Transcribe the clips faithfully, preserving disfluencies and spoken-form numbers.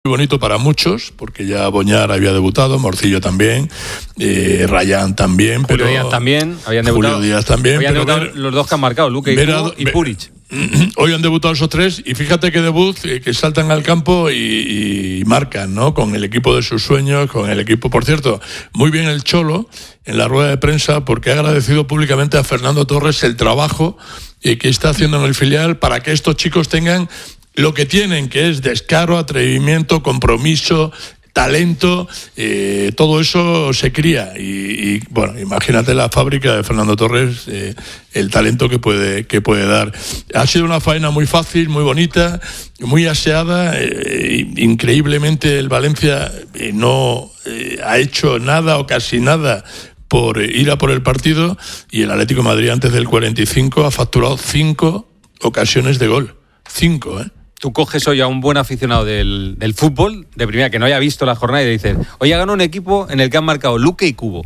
Muy bonito para muchos, porque ya Boñar había debutado, Morcillo también, eh, Rayán también, Julio pero Díaz también, habían debutado. Julio Díaz también. Habían pero debutado ver, los dos que han marcado, Luque y, Cubo, y Puric. Hoy han debutado esos tres y fíjate que debut, eh, que saltan al campo y, y marcan, ¿no? Con el equipo de sus sueños, con el equipo, por cierto, muy bien el Cholo en la rueda de prensa porque ha agradecido públicamente a Fernando Torres el trabajo eh, que está haciendo en el filial para que estos chicos tengan lo que tienen, que es descaro, atrevimiento, compromiso, talento, eh, todo eso se cría y, y bueno, imagínate la fábrica de Fernando Torres, eh, el talento que puede que puede dar. Ha sido una faena muy fácil, muy bonita, muy aseada, eh, increíblemente el Valencia eh, no eh, ha hecho nada o casi nada por ir a por el partido y el Atlético de Madrid antes del cuarenta y cinco ha facturado cinco ocasiones de gol, cinco, ¿eh? Tú coges hoy a un buen aficionado del, del fútbol, de primera, que no haya visto la jornada, y le dices, oye, ha ganado un equipo en el que han marcado Luque y Cubo.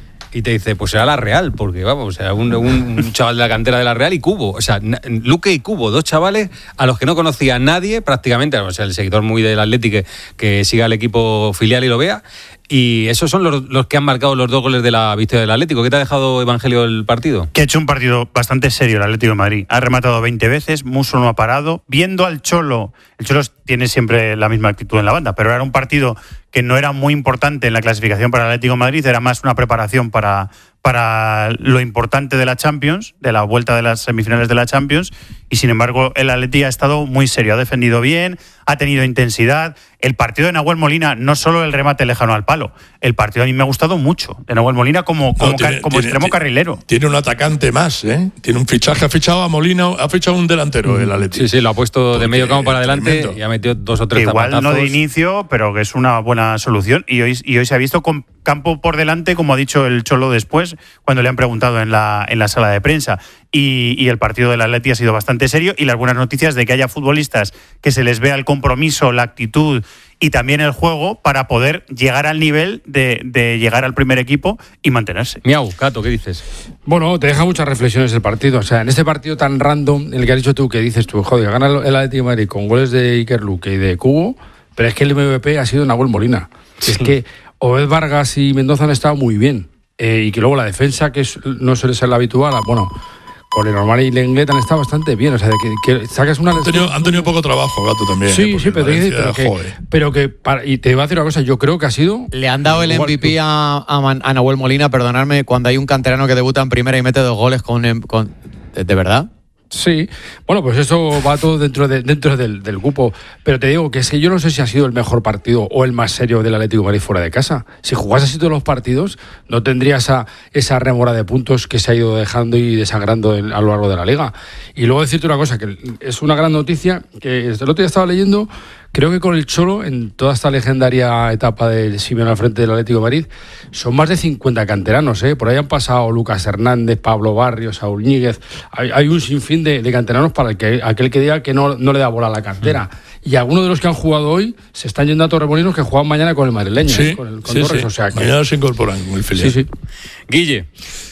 Y te dice, pues será la Real, porque vamos, o sea, un, un chaval de la cantera de la Real y Cubo. O sea, Luque y Cubo, dos chavales a los que no conocía nadie prácticamente, o sea, el seguidor muy del Atleti que, que siga el equipo filial y lo vea. Y esos son los, los que han marcado los dos goles de la victoria del Atlético. ¿Qué te ha dejado, Evangelio, el partido? Que ha hecho un partido bastante serio el Atlético de Madrid. Ha rematado veinte veces, Musso no ha parado. Viendo al Cholo, el Cholo tiene siempre la misma actitud en la banda, pero era un partido que no era muy importante en la clasificación para el Atlético de Madrid, era más una preparación para, para lo importante de la Champions, de la vuelta de las semifinales de la Champions, y sin embargo el Atlético ha estado muy serio, ha defendido bien, ha tenido intensidad. El partido de Nahuel Molina, no solo el remate lejano al palo, el partido a mí me ha gustado mucho, de Nahuel Molina como, como, no, tiene, como tiene, extremo tiene, carrilero. Tiene un atacante más, ¿eh? Tiene un fichaje, ha fichado a Molina, ha fichado un delantero mm. el Atlético. Sí, sí, lo ha puesto Porque de medio campo para adelante tremendo. Y ha metido dos o tres Igual zapatazos. No de inicio, pero que es una buena solución, y hoy, y hoy se ha visto con campo por delante, como ha dicho el Cholo después, cuando le han preguntado en la, en la sala de prensa. Y, y el partido del Atleti ha sido bastante serio, y las buenas noticias de que haya futbolistas que se les vea el compromiso, la actitud y también el juego para poder llegar al nivel de, de llegar al primer equipo y mantenerse. Miau, Cato, ¿qué dices? Bueno, te deja muchas reflexiones el partido. O sea, en este partido tan random, en el que has dicho tú, que dices tú, joder, gana el Atlético de Madrid con goles de Iker Luque y de Cubo, pero es que el M V P ha sido Nahuel Molina. Sí. Es que Obed Vargas y Mendoza han estado muy bien. Eh, y que luego la defensa, que es, no suele ser la habitual, bueno, con el normal y Lenglet han estado bastante bien. O sea, que, que sacas una... Han tenido, han tenido poco trabajo, Gato, también. Sí, eh, sí, pero, Valencia, pero que... Joder. Pero que para, y te voy a decir una cosa, yo creo que ha sido... Le han dado el M V P a, a, a Nahuel Molina, perdonadme, cuando hay un canterano que debuta en primera y mete dos goles con... con ¿de verdad? Sí, bueno, pues eso va todo dentro de, dentro del, del grupo. Pero te digo que es que yo no sé si ha sido el mejor partido o el más serio del Atlético de Madrid fuera de casa. Si jugase así todos los partidos, no tendría esa, esa rémora de puntos que se ha ido dejando y desangrando en, a lo largo de la liga. Y luego decirte una cosa, que es una gran noticia, que el otro día estaba leyendo, creo que con el Cholo, en toda esta legendaria etapa de Simeone al frente del Atlético de Madrid, son más de cincuenta canteranos, ¿eh? Por ahí han pasado Lucas Hernández, Pablo Barrios, Saúl Ñíguez. Hay, hay un sinfín de, de canteranos para el que, aquel que diga que no, no le da bola a la cantera. Mm. Y algunos de los que han jugado hoy se están yendo a Torremolinos, que juegan mañana con el madrileño, sí, ¿eh? con, el, con sí, Torres. Sí. O sea que... Mañana se incorporan con el filial. Sí, sí. Guille.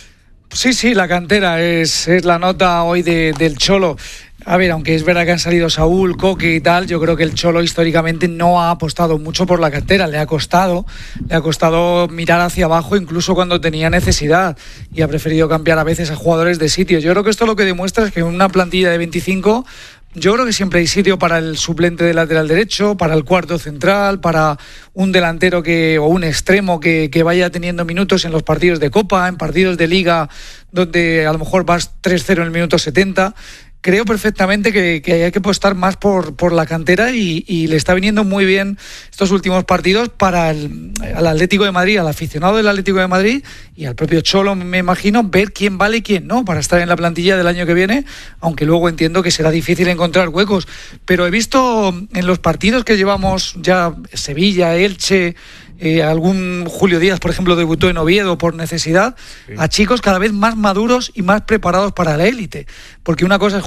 Sí, sí, la cantera es, es la nota hoy de, del Cholo. A ver, aunque es verdad que han salido Saúl, Coque y tal, yo creo que el Cholo históricamente no ha apostado mucho por la cantera, le ha costado, le ha costado mirar hacia abajo incluso cuando tenía necesidad y ha preferido cambiar a veces a jugadores de sitio. Yo creo que esto lo que demuestra es que en una plantilla de veinticinco, yo creo que siempre hay sitio para el suplente de lateral derecho, para el cuarto central, para un delantero que o un extremo que, que vaya teniendo minutos en los partidos de Copa, en partidos de Liga, donde a lo mejor vas tres cero en el minuto setenta. Creo perfectamente que, que hay que apostar más por, por la cantera y, y le está viniendo muy bien estos últimos partidos para el, el Atlético de Madrid, al aficionado del Atlético de Madrid y al propio Cholo, me imagino, ver quién vale y quién no para estar en la plantilla del año que viene, aunque luego entiendo que será difícil encontrar huecos. Pero he visto en los partidos que llevamos ya, Sevilla, Elche... Eh, algún Julio Díaz, por ejemplo, debutó en Oviedo por necesidad, sí. A chicos cada vez más maduros y más preparados para la élite, porque una cosa es jugar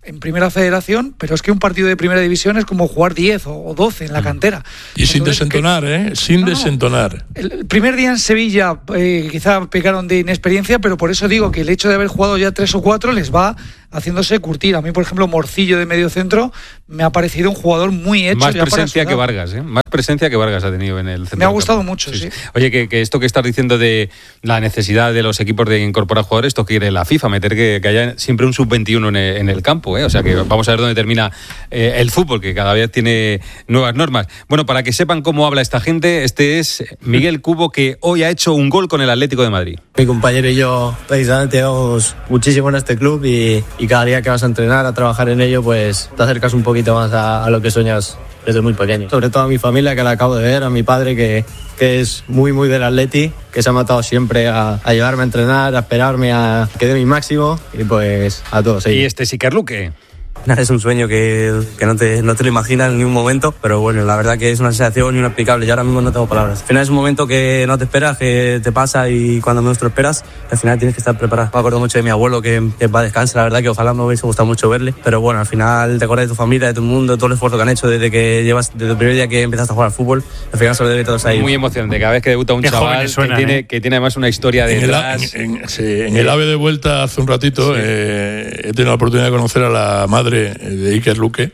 en Primera Federación, pero es que un partido de Primera División es como jugar diez o doce en la cantera. Y Entonces, sin desentonar, que, ¿eh? Sin no, desentonar. El, el primer día en Sevilla eh, quizá pecaron de inexperiencia, pero por eso digo que el hecho de haber jugado ya tres o cuatro les va haciéndose curtir. A mí, por ejemplo, Morcillo de medio centro me ha parecido un jugador muy hecho. Más ya presencia para que Vargas, ¿eh? Más presencia que Vargas ha tenido en el centro. Me ha gustado mucho, sí. sí. Oye, que, que esto que estás diciendo de la necesidad de los equipos de incorporar jugadores, esto quiere la FIFA, meter que, que haya siempre un sub veintiuno en el, en el campo, ¿eh? O sea que vamos a ver dónde termina eh, el fútbol, que cada vez tiene nuevas normas. Bueno, para que sepan cómo habla esta gente, este es Miguel Cubo, que hoy ha hecho un gol con el Atlético de Madrid. Mi compañero y yo precisamente vamos muchísimo en este club y, y cada día que vas a entrenar, a trabajar en ello, pues te acercas un poquito más a, a lo que sueñas desde muy pequeño. Sobre todo a mi familia, que la acabo de ver, a mi padre, que, que es muy, muy del Atleti, que se ha matado siempre a, a llevarme a entrenar, a esperarme a que dé mi máximo, y pues a todos ellos. Y este sí que es Luque. Es un sueño que, que no, te, no te lo imaginas en ningún momento, pero bueno, la verdad que es una sensación inexplicable. Yo ahora mismo no tengo palabras. Al final es un momento que no te esperas, que te pasa y cuando menos te lo esperas, al final tienes que estar preparado. Me acuerdo mucho de mi abuelo, que, que va a descansar, la verdad que ojalá me hubiese gustado mucho verle, pero bueno, al final te acuerdas de tu familia, de tu mundo, de todo el esfuerzo que han hecho desde que llevas, desde el primer día que empezaste a jugar al fútbol, al final se lo debe todos ahí. Muy emocionante, cada vez que debuta un Qué chaval suena, que, tiene, ¿eh? que tiene además una historia En detrás. el, en, en, sí, en el AVE de vuelta hace un ratito Sí. eh, he tenido la oportunidad de conocer a la madre de Iker Luque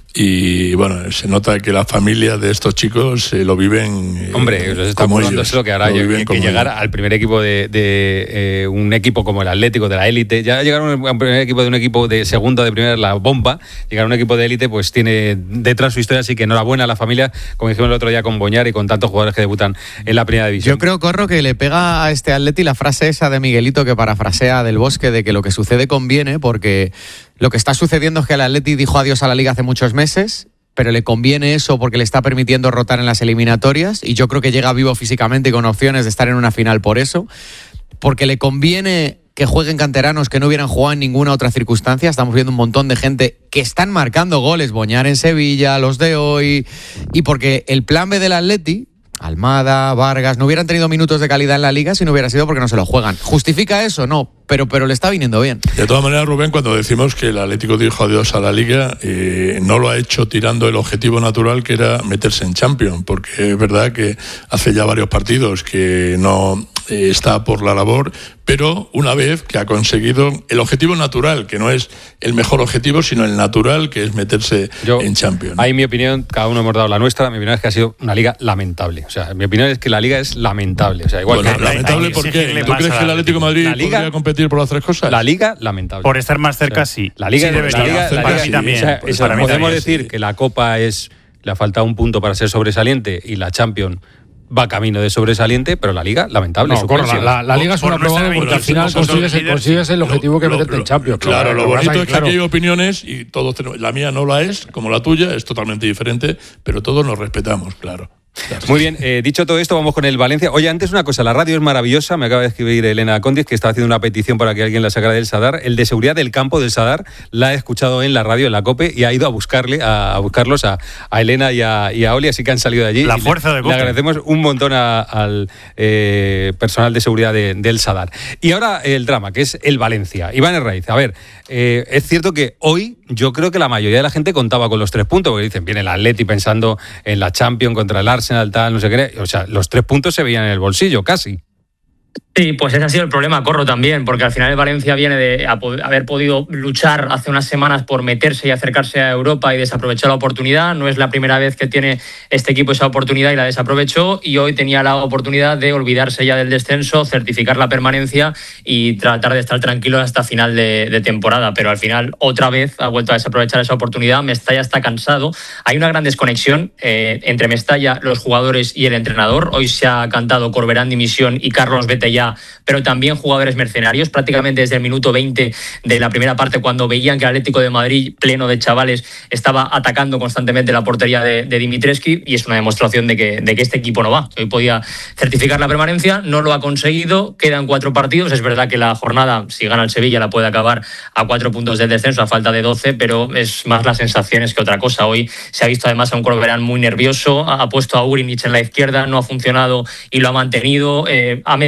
y bueno, se nota que las familias de estos chicos eh, lo viven eh, Hombre, os está acordando eso que ahora que, que llegar al primer equipo de, de eh, un equipo como el Atlético, de la élite, ya llegar a un primer equipo de un equipo de segundo, de primera, la bomba, llegar a un equipo de élite, pues tiene detrás su historia, así que enhorabuena a la familia, como dijimos el otro día con Boñar y con tantos jugadores que debutan en la primera división. Yo creo, Corro, que le pega a este Atleti la frase esa de Miguelito que parafrasea del Bosque, de que lo que sucede conviene, porque lo que está sucediendo es que el Atleti dijo adiós a la Liga hace muchos meses, pero le conviene eso porque le está permitiendo rotar en las eliminatorias y yo creo que llega vivo físicamente y con opciones de estar en una final por eso, porque le conviene que jueguen canteranos que no hubieran jugado en ninguna otra circunstancia. Estamos viendo un montón de gente que están marcando goles, Boñar en Sevilla, los de hoy, y porque el plan B del Atleti, Almada, Vargas, no hubieran tenido minutos de calidad en la Liga si no hubiera sido porque no se lo juegan. ¿Justifica eso? No, pero, pero le está viniendo bien. De todas maneras, Rubén, cuando decimos que el Atlético dijo adiós a la Liga, eh, no lo ha hecho tirando el objetivo natural que era meterse en Champions, porque es verdad que hace ya varios partidos que no eh, está por la labor, pero una vez que ha conseguido el objetivo natural, que no es el mejor objetivo, sino el natural, que es meterse Yo, en Champions. Ahí mi opinión, cada uno hemos dado la nuestra, mi opinión es que ha sido una liga lamentable. O sea, mi opinión es que la liga es lamentable. O sea, igual Bueno, que lamentable, ¿por qué? ¿Tú crees que el Atlético de Madrid La Liga- podría competir por las tres cosas? la liga, lamentable. Por estar más cerca, O sea, sí. La liga, Sí la debería. liga, la Para liga- mí también. o sea, Pues eso, para mí podemos también, decir sí. que la Copa es le ha faltado un punto para ser sobresaliente y la Champions va camino de sobresaliente, pero la Liga, lamentable. No, corro, la, la, la Liga es Por- una por no probada estar porque al final veinticinco consigues, líderes, consigues el objetivo que Lo- meterte lo- en Champions. Claro, lo que pasa bonito que, es que claro, aquí hay opiniones y todos tenemos, la mía no la es, como la tuya, es totalmente diferente, pero todos nos respetamos, claro. Claro. Muy bien, eh, dicho todo esto, vamos con el Valencia. Oye, antes una cosa, la radio es maravillosa, me acaba de escribir Elena Condis, que está haciendo una petición para que alguien la sacara del Sadar. El de seguridad del campo del Sadar la he escuchado en la radio, en la COPE, y ha ido a buscarle, a, a buscarlos a, a Elena y a, y a Oli, así que han salido de allí. La Y fuerza le, de le COPE. agradecemos un montón a- al eh, personal de seguridad de- del Sadar. Y ahora el drama, que es el Valencia. Iván Herraiz, a ver, eh, es cierto que hoy yo creo que la mayoría de la gente contaba con los tres puntos, porque dicen, viene el Atleti pensando en la Champions contra el Arsenal, tal, no sé qué. O sea, los tres puntos se veían en el bolsillo, casi. Sí, pues ese ha sido el problema, Corro, también, porque al final el Valencia viene de haber podido luchar hace unas semanas por meterse y acercarse a Europa y desaprovechar la oportunidad. No es la primera vez que tiene este equipo esa oportunidad y la desaprovechó, y hoy tenía la oportunidad de olvidarse ya del descenso, certificar la permanencia y tratar de estar tranquilo hasta final de, de temporada. Pero al final, otra vez, ha vuelto a desaprovechar esa oportunidad. Mestalla está cansado. Hay una gran desconexión eh, entre Mestalla, los jugadores y el entrenador. Hoy se ha cantado Corberán dimisión y Carlos vete ya, pero también jugadores mercenarios. Prácticamente desde el minuto veinte de la primera parte, cuando veían que el Atlético de Madrid, pleno de chavales, estaba atacando constantemente la portería de, de Dimitrescu, y es una demostración de que, de que este equipo no va. Hoy podía certificar la permanencia, no lo ha conseguido, quedan cuatro partidos. Es verdad que la jornada, si gana el Sevilla, la puede acabar a cuatro puntos del descenso, a falta de doce, pero es más las sensaciones que otra cosa. Hoy se ha visto además a un Corberán muy nervioso, ha puesto a Urinich en la izquierda, no ha funcionado y lo ha mantenido, eh, ha metido a Raba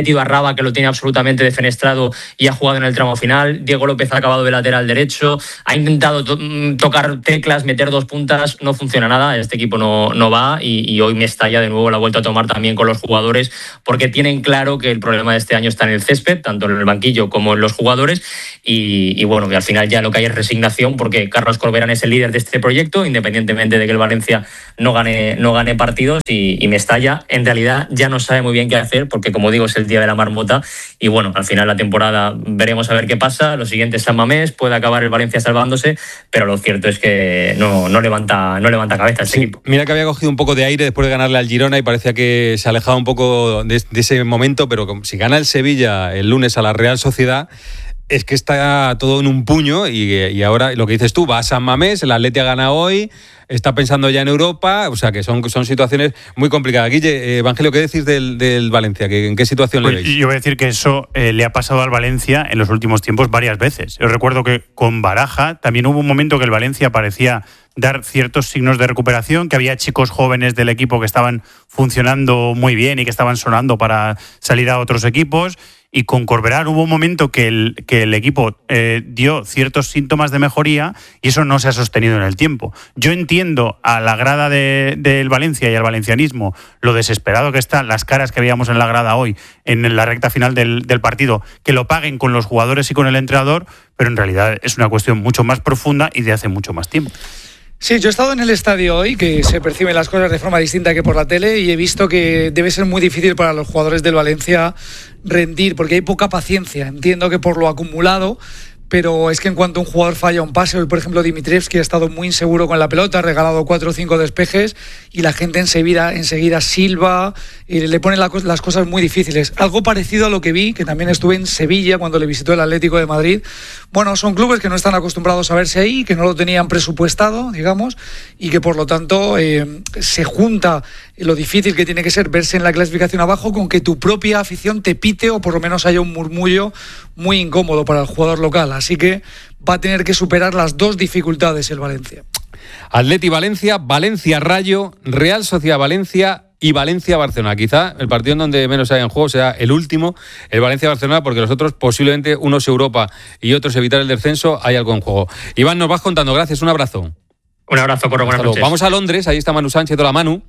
Álava, que lo tiene absolutamente defenestrado y ha jugado en el tramo final. Diego López ha acabado de lateral derecho, ha intentado to- tocar teclas, meter dos puntas, no funciona nada, este equipo no, no va y, y hoy Mestalla de nuevo la ha vuelto a tomar también con los jugadores, porque tienen claro que el problema de este año está en el césped, tanto en el banquillo como en los jugadores, y, y bueno, y al final ya lo que hay es resignación, porque Carlos Corberán es el líder de este proyecto, independientemente de que el Valencia no gane, no gane partidos, y, y Mestalla en realidad ya no sabe muy bien qué hacer, porque como digo es el día de la marmota, y bueno, al final la temporada veremos a ver qué pasa, lo siguiente es San Mamés, puede acabar el Valencia salvándose, pero lo cierto es que no, no, levanta, no levanta cabeza este sí, equipo. Mira que había cogido un poco de aire después de ganarle al Girona y parecía que se alejaba un poco de, de ese momento, pero si gana el Sevilla el lunes a la Real Sociedad, es que está todo en un puño y, y ahora lo que dices tú, va a San Mamés, el Atleti gana hoy, está pensando ya en Europa, o sea que son, son situaciones muy complicadas. Guille, eh, Evangelio, ¿qué decís del, del Valencia? ¿En qué situación pues le veis? Yo voy a decir que eso eh, le ha pasado al Valencia en los últimos tiempos varias veces. Yo recuerdo que con Baraja también hubo un momento que el Valencia parecía dar ciertos signos de recuperación, que había chicos jóvenes del equipo que estaban funcionando muy bien y que estaban sonando para salir a otros equipos. Y con Corberán hubo un momento que el, que el equipo eh, dio ciertos síntomas de mejoría y eso no se ha sostenido en el tiempo. Yo entiendo a la grada del de, de Valencia y al valencianismo lo desesperado que están, las caras que veíamos en la grada hoy, en la recta final del, del partido, que lo paguen con los jugadores y con el entrenador, pero en realidad es una cuestión mucho más profunda y de hace mucho más tiempo. Sí, yo he estado en el estadio hoy, que se perciben las cosas de forma distinta que por la tele, y he visto que debe ser muy difícil para los jugadores del Valencia rendir, porque hay poca paciencia. Entiendo que por lo acumulado, pero es que en cuanto un jugador falla un pase, hoy por ejemplo Dimitrievski ha estado muy inseguro con la pelota, ha regalado cuatro o cinco despejes y la gente enseguida, enseguida silba y le pone la, las cosas muy difíciles. Algo parecido a lo que vi, que también estuve en Sevilla cuando le visitó el Atlético de Madrid. Bueno, son clubes que no están acostumbrados a verse ahí, que no lo tenían presupuestado, digamos, y que por lo tanto eh, se junta lo difícil que tiene que ser verse en la clasificación abajo con que tu propia afición te pite o por lo menos haya un murmullo muy incómodo para el jugador local. Así que va a tener que superar las dos dificultades el Valencia. Atleti Valencia, Valencia Rayo, Real Sociedad Valencia y Valencia Barcelona. Quizá el partido en donde menos hay en juego sea el último, el Valencia Barcelona, porque los otros posiblemente unos Europa y otros evitar el descenso, hay algo en juego. Iván, nos vas contando. Gracias, un abrazo. Un abrazo, Corro, buenas noches. Vamos a Londres, ahí está Manu Sánchez. Hola, Manu.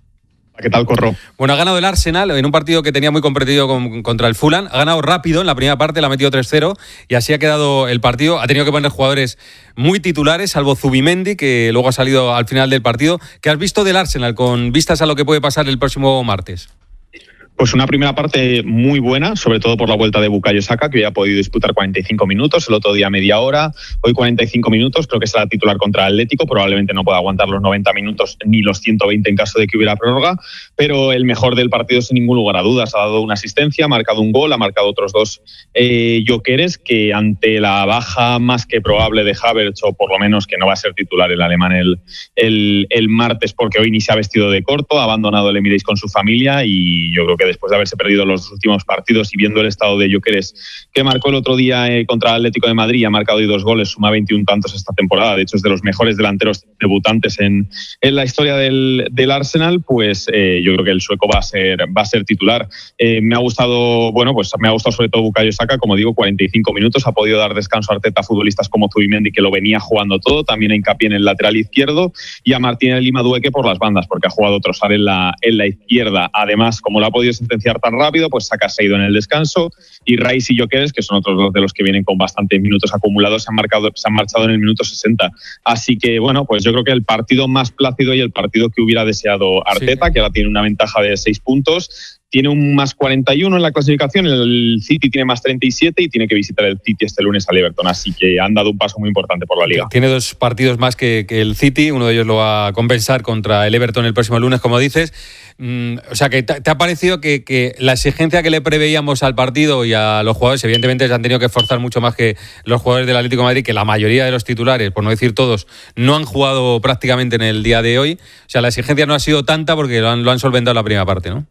¿Qué tal, Corro? Bueno, ha ganado el Arsenal en un partido que tenía muy competido con, contra el Fulham. Ha ganado rápido en la primera parte, la ha metido tres cero y así ha quedado el partido. Ha tenido que poner jugadores muy titulares, salvo Zubimendi, que luego ha salido al final del partido. ¿Qué has visto del Arsenal con vistas a lo que puede pasar el próximo martes? Pues una primera parte muy buena, sobre todo por la vuelta de Bukayo Saka, que hoy ha podido disputar cuarenta y cinco minutos, el otro día media hora, hoy cuarenta y cinco minutos, creo que será titular contra el Atlético, probablemente no pueda aguantar los noventa minutos ni los ciento veinte en caso de que hubiera prórroga, pero el mejor del partido sin ningún lugar a dudas, ha dado una asistencia, ha marcado un gol, ha marcado otros dos eh, jokeres, que ante la baja más que probable de Havertz, o por lo menos que no va a ser titular el alemán el, el, el martes, porque hoy ni se ha vestido de corto, ha abandonado el Emirates con su familia y yo creo que después de haberse perdido los últimos partidos y viendo el estado de Gyökeres que marcó el otro día eh, contra el Atlético de Madrid, ha marcado hoy dos goles, suma veintiún tantos esta temporada, de hecho es de los mejores delanteros debutantes en, en la historia del, del Arsenal, pues eh, yo creo que el sueco va a ser, va a ser titular. Eh, me ha gustado, bueno, pues me ha gustado sobre todo Bukayo Saka, como digo, cuarenta y cinco minutos, ha podido dar descanso a Arteta a futbolistas como Zubimendi, que lo venía jugando todo, también hincapié en el lateral izquierdo, y a Martínez Madueke por las bandas, porque ha jugado Trossard en la, en la izquierda. Además, como lo ha podido sentenciar tan rápido, pues Saka se ha ido en el descanso y Rice y Gyökeres, que son otros dos de los que vienen con bastantes minutos acumulados, se han, marcado, se han marchado en el minuto sesenta. Así que, bueno, pues yo creo que el partido más plácido y el partido que hubiera deseado Arteta, sí, que ahora tiene una ventaja de seis puntos, tiene un más cuarenta y uno en la clasificación, el City tiene más treinta y siete y tiene que visitar el City este lunes al Everton, así que han dado un paso muy importante por la Liga. Tiene dos partidos más que, que el City, uno de ellos lo va a compensar contra el Everton el próximo lunes, como dices. Mm, o sea, que te, te ha parecido que, que la exigencia que le preveíamos al partido y a los jugadores, evidentemente se han tenido que esforzar mucho más que los jugadores del Atlético de Madrid, que la mayoría de los titulares, por no decir todos, no han jugado prácticamente en el día de hoy. O sea, la exigencia no ha sido tanta porque lo han, lo han solventado en la primera parte, ¿no?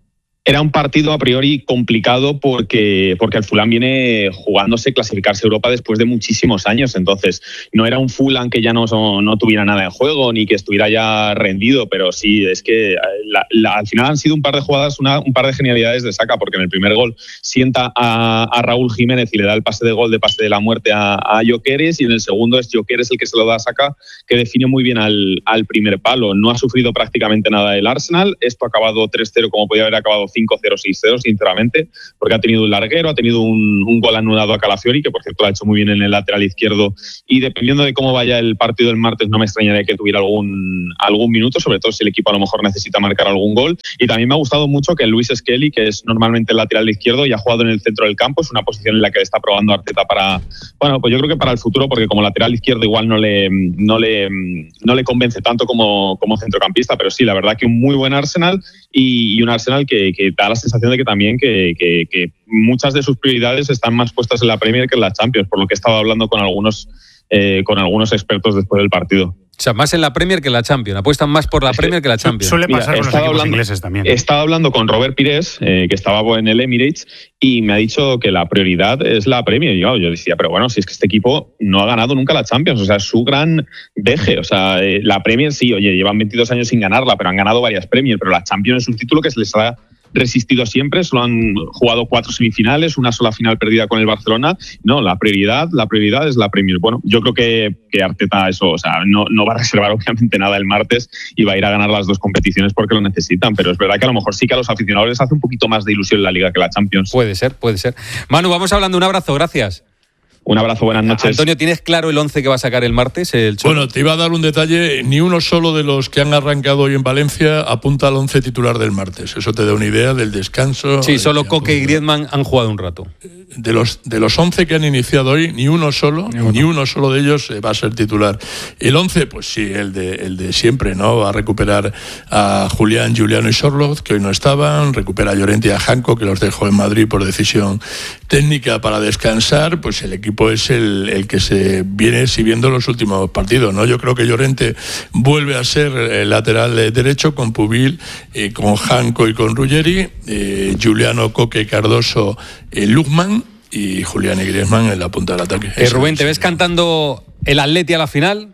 Era un partido a priori complicado porque, porque el Fulham viene jugándose clasificarse a Europa después de muchísimos años. Entonces, no era un Fulham que ya no, no tuviera nada en juego ni que estuviera ya rendido, pero sí, es que la, la, al final han sido un par de jugadas, una, un par de genialidades de Saka, porque en el primer gol sienta a, a Raúl Jiménez y le da el pase de gol de pase de la muerte a, a Gyökeres, y en el segundo es Gyökeres el que se lo da a Saka, que define muy bien al, al primer palo. No ha sufrido prácticamente nada el Arsenal. Esto ha acabado tres cero como podía haber acabado cinco cero, seis cero, sinceramente, porque ha tenido un larguero, ha tenido un, un gol anulado a Calafiori, que por cierto lo ha hecho muy bien en el lateral izquierdo, y dependiendo de cómo vaya el partido del martes no me extrañaría que tuviera algún, algún minuto, sobre todo si el equipo a lo mejor necesita marcar algún gol. Y también me ha gustado mucho que Luis Skelly, que es normalmente el lateral izquierdo y ha jugado en el centro del campo, es una posición en la que está probando Arteta para, bueno, pues yo creo que para el futuro, porque como lateral izquierdo igual no le, no le, no le convence tanto como, como centrocampista, pero sí, la verdad que un muy buen Arsenal, y, y un Arsenal que, que da la sensación de que también que, que, que muchas de sus prioridades están más puestas en la Premier que en la Champions, por lo que he estado hablando con algunos, eh, con algunos expertos después del partido. O sea, más en la Premier que en la Champions. Apuestan más por la es Premier que, que la Champions. Suele pasar Mira, con los equipos hablando, ingleses también. He estado hablando con Robert Pires, eh, que estaba en el Emirates, y me ha dicho que la prioridad es la Premier. Y yo, yo decía, pero bueno, si es que este equipo no ha ganado nunca la Champions, o sea, es su gran deje. O sea, eh, la Premier sí, oye, llevan veintidós años sin ganarla, pero han ganado varias Premier, pero la Champions es un título que se les ha resistido siempre, solo han jugado cuatro semifinales, una sola final perdida con el Barcelona. No, la prioridad, la prioridad es la Premier. Bueno, yo creo que, que Arteta eso, o sea, no, no va a reservar obviamente nada el martes y va a ir a ganar las dos competiciones porque lo necesitan, pero es verdad que a lo mejor sí que a los aficionados les hace un poquito más de ilusión la Liga que la Champions. Puede ser, puede ser. Manu, vamos hablando, un abrazo, gracias. Un abrazo, buenas noches. Antonio, ¿tienes claro el once que va a sacar el martes? El bueno, te iba a dar un detalle. Ni uno solo de los que han arrancado hoy en Valencia apunta al once titular del martes. Eso te da una idea del descanso. Sí, solo Coque y Griezmann han jugado un rato. De los de los once que han iniciado hoy, ni uno solo, ni uno, ni uno solo de ellos va a ser titular. El once, pues sí, el de el de siempre, ¿no? Va a recuperar a Julián, Giuliano y Sorloth, que hoy no estaban. Recupera a Llorente y a Janko, que los dejó en Madrid por decisión técnica para descansar. Pues el equipo es el, el que se viene exhibiendo los últimos partidos, ¿no? Yo creo que Llorente vuelve a ser el lateral derecho con Pubil, eh, con Janko y con Ruggeri, eh, Giuliano, Coque, Cardoso, eh, Lukman y Julián y Griezmann en la punta del ataque. Eh, Rubén, ¿te ves cantando el Atleti a la final?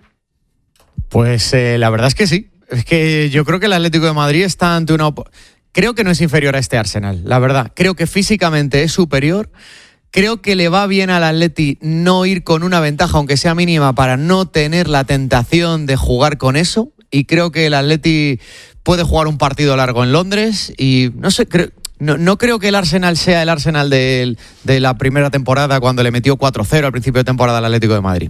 Pues eh, la verdad es que sí. Es que yo creo que el Atlético de Madrid está ante una... Op- creo que no es inferior a este Arsenal, la verdad. Creo que físicamente es superior. Creo que le va bien al Atleti no ir con una ventaja, aunque sea mínima, para no tener la tentación de jugar con eso. Y creo que el Atleti puede jugar un partido largo en Londres. Y no sé, creo... No, no creo que el Arsenal sea el Arsenal de, de la primera temporada cuando le metió cuatro cero al principio de temporada al Atlético de Madrid.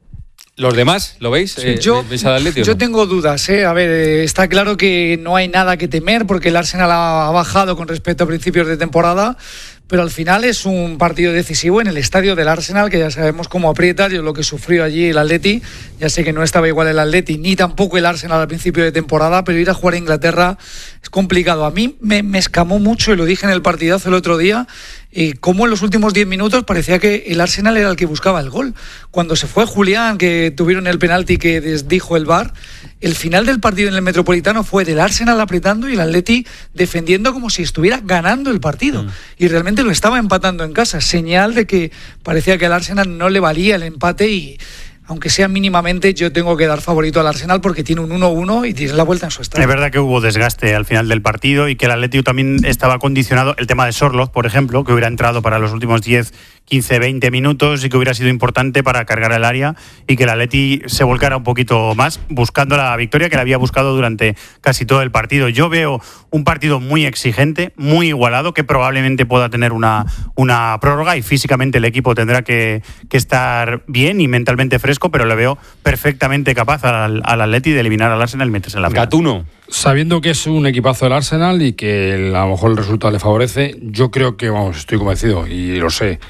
¿Los demás lo veis? Sí, eh, yo ¿veis al Atlético, yo no? tengo dudas. ¿eh? A ver, eh, está claro que no hay nada que temer porque el Arsenal ha, ha bajado con respecto a principios de temporada, pero al final es un partido decisivo en el estadio del Arsenal, que ya sabemos cómo aprieta, yo lo que sufrió allí el Atleti, ya sé que no estaba igual el Atleti, ni tampoco el Arsenal al principio de temporada, pero ir a jugar a Inglaterra es complicado. A mí me, me escamó mucho, y lo dije en el partidazo el otro día, eh, cómo en los últimos diez minutos parecía que el Arsenal era el que buscaba el gol. Cuando se fue Julián, que tuvieron el penalti que desdijo el V A R, el final del partido en el Metropolitano fue del Arsenal apretando y el Atleti defendiendo como si estuviera ganando el partido. Mm. Y realmente lo estaba empatando en casa. Señal de que parecía que al Arsenal no le valía el empate y, aunque sea mínimamente, yo tengo que dar favorito al Arsenal porque tiene un uno uno y tiene la vuelta en su estadio. Es verdad que hubo desgaste al final del partido y que el Atlético también estaba condicionado. El tema de Sorloth, por ejemplo, que hubiera entrado para los últimos diez, quince, veinte minutos y que hubiera sido importante para cargar el área y que el Atleti se volcara un poquito más buscando la victoria que la había buscado durante casi todo el partido. Yo veo un partido muy exigente, muy igualado, que probablemente pueda tener una, una prórroga y físicamente el equipo tendrá que, que estar bien y mentalmente fresco, pero le veo perfectamente capaz al, al Atleti de eliminar al Arsenal y meterse en la final. Gatuno. Sabiendo que es un equipazo del Arsenal y que a lo mejor el resultado le favorece, yo creo que, vamos, estoy convencido y lo sé,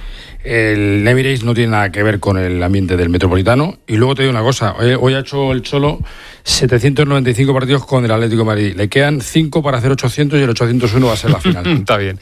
el Emirates no tiene nada que ver con el ambiente del Metropolitano. Y luego te digo una cosa, hoy, hoy ha hecho el Cholo setecientos noventa y cinco partidos con el Atlético de Madrid, le quedan cinco para hacer ochocientos y el ochocientos uno va a ser la final. Está bien.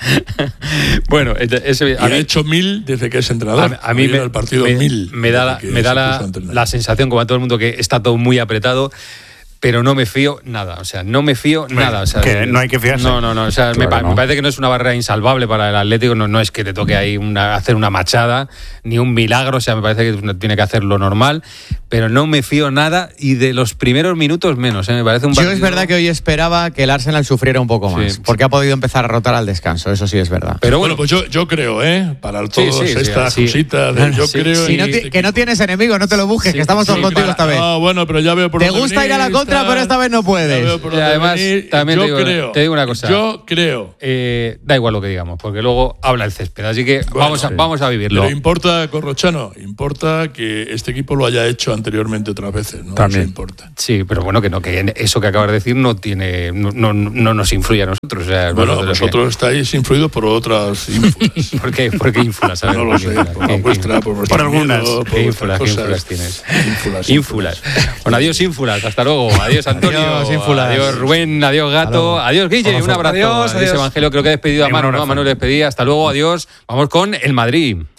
Bueno, ese, ha hecho mil desde que es entrenador. A, a mí me, el partido me, mil me da, la, me da la, la sensación, como a todo el mundo, que está todo muy apretado. pero no me fío nada, o sea, no me fío bueno, nada. O sea, que no hay que fiarse. No, no, no, o sea, claro, me, no. me parece que no es una barrera insalvable para el Atlético, no, no es que te toque ahí una, hacer una machada, ni un milagro, o sea, me parece que tiene que hacer lo normal, pero no me fío nada y de los primeros minutos menos, ¿eh? Me parece un partido... Yo es verdad que hoy esperaba que el Arsenal sufriera un poco más, sí, porque sí. ha podido empezar a rotar al descanso, eso sí es verdad. Pero bueno, pues yo, yo creo, ¿eh? Para todas sí, sí, estas sí, cositas, sí. yo sí, creo... Sí, no ti, que no tienes enemigos, no te lo busques, sí, que estamos todos sí, contigo para, esta vez. No, bueno, pero ya veo por Te gusta ir a la contra, pero esta vez no puedes. Y además, también yo te digo, creo, te digo una cosa. Yo creo. Eh, da igual lo que digamos, porque luego habla el césped, así que bueno, vamos, a, sí. vamos a vivirlo. Pero importa, Corrochano, importa que este equipo lo haya hecho anteriormente otras veces, ¿no? También. Eso importa. Sí, pero bueno, que no, que eso que acabas de decir no tiene, no, no, no nos influye a nosotros. O sea, bueno, vosotros que... estáis influidos por otras ínfulas. ¿Por qué? ¿Por qué ínfulas? No lo sé, por la vuestra, por vuestra Por algunas. Miedo, por ¿Qué ínfulas, ¿qué ínfulas tienes? Ínfulas. ínfulas. Bueno, adiós ínfulas, hasta luego. Adiós Antonio. Adiós, ínfulas. Adiós Rubén, adiós Gato. Adiós Guille, un abrazo. Adiós, adiós. Evangelio creo que ha despedido a Manu, ¿no? A Manu le despedía. Hasta luego, adiós. Vamos con el Madrid.